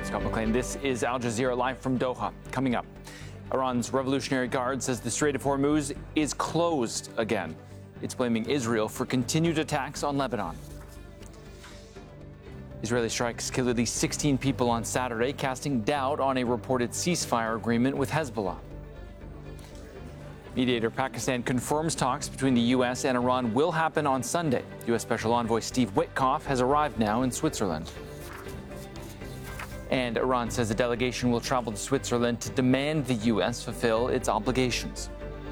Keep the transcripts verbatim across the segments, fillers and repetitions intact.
Scott McLean. This is Al Jazeera live from Doha. Coming up, Iran's Revolutionary Guard says the Strait of Hormuz is closed again. It's blaming Israel for continued attacks on Lebanon. Israeli strikes killed at least sixteen people on Saturday, casting doubt on a reported ceasefire agreement with Hezbollah. Mediator Pakistan confirms talks between the U S and Iran will happen on Sunday. U S Special Envoy Steve Witkoff has arrived now in Switzerland. And Iran says a delegation will travel to Switzerland to demand the U S fulfill its obligations.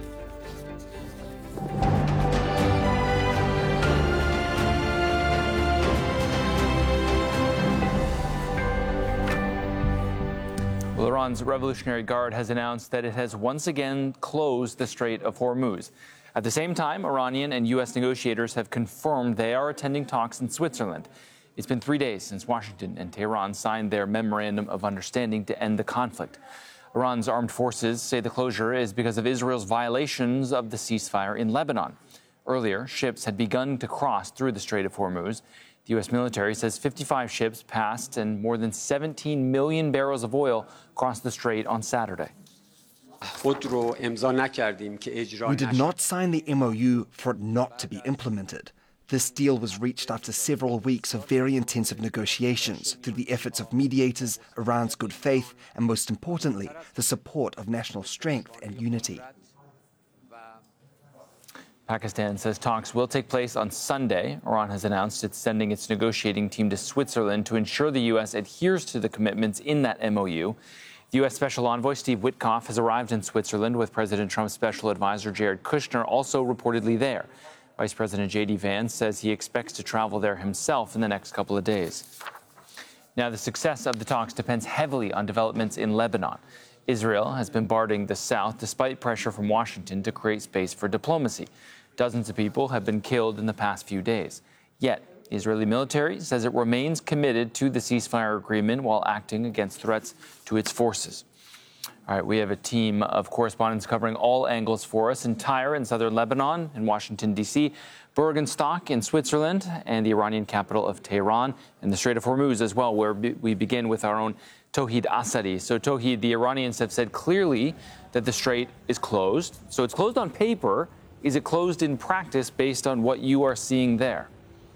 Well, Iran's Revolutionary Guard has announced that it has once again closed the Strait of Hormuz. At the same time, Iranian and U S negotiators have confirmed they are attending talks in Switzerland. It's been three days since Washington and Tehran signed their memorandum of understanding to end the conflict. Iran's armed forces say the closure is because of Israel's violations of the ceasefire in Lebanon. Earlier, ships had begun to cross through the Strait of Hormuz. The U S military says fifty-five ships passed and more than seventeen million barrels of oil crossed the strait on Saturday. We did not sign the M O U for it not to be implemented. This deal was reached after several weeks of very intensive negotiations through the efforts of mediators, Iran's good faith, and most importantly, the support of national strength and unity. Pakistan says talks will take place on Sunday. Iran has announced it's sending its negotiating team to Switzerland to ensure the U S adheres to the commitments in that M O U. The U S Special Envoy Steve Witkoff has arrived in Switzerland with President Trump's special advisor Jared Kushner also reportedly there. Vice President J D Vance says he expects to travel there himself in the next couple of days. Now, the success of the talks depends heavily on developments in Lebanon. Israel has been bombarding the south despite pressure from Washington to create space for diplomacy. Dozens of people have been killed in the past few days. Yet, the Israeli military says it remains committed to the ceasefire agreement while acting against threats to its forces. All right, we have a team of correspondents covering all angles for us in Tyre in southern Lebanon, in Washington, D C, Bergenstock in Switzerland, and the Iranian capital of Tehran, and the Strait of Hormuz as well, where we begin with our own Tauhid Asadi. So, Tauhid, the Iranians have said clearly that the strait is closed. So it's closed on paper. Is it closed in practice based on what you are seeing there?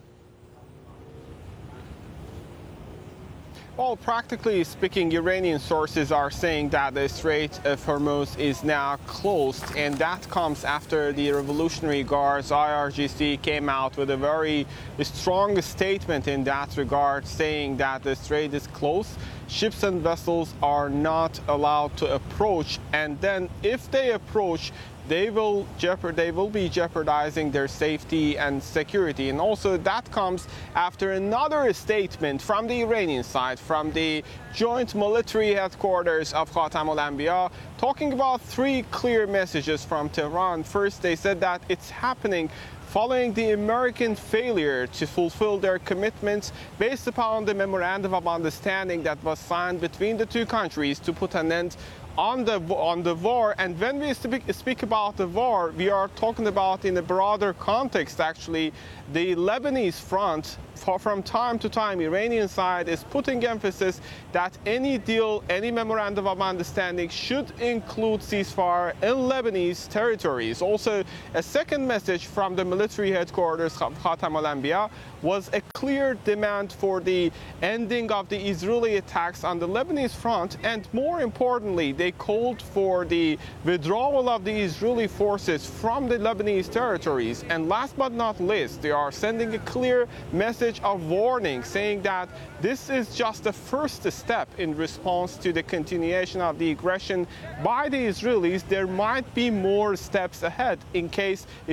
Well, practically speaking, Iranian sources are saying that the Strait of Hormuz is now closed, and that comes after the Revolutionary Guard's I R G C came out with a very strong statement in that regard, saying that the strait is closed. Ships and vessels are not allowed to approach, and then if they approach, they will jeopard, they will be jeopardizing their safety and security. And also that comes after another statement from the Iranian side, from the joint military headquarters of Khatam al-Anbiya, talking about three clear messages from Tehran. First, they said that it's happening following the American failure to fulfill their commitments based upon the memorandum of understanding that was signed between the two countries to put an end on the on the war. And when we speak, speak about the war, we are talking about in a broader context. Actually, the Lebanese front, for, from time to time, Iranian side is putting emphasis that any deal, any memorandum of understanding should include ceasefire in Lebanese territories. Also, a second message from the military headquarters of Khatam al-Anbiya was a clear demand for the ending of the Israeli attacks on the Lebanese front, and more importantly, they called for the withdrawal of the Israeli forces from the Lebanese territories. And last but not least, they are sending a clear message of warning, saying that this is just the first step in response to the continuation of the aggression by the Israelis. There might be more steps ahead in case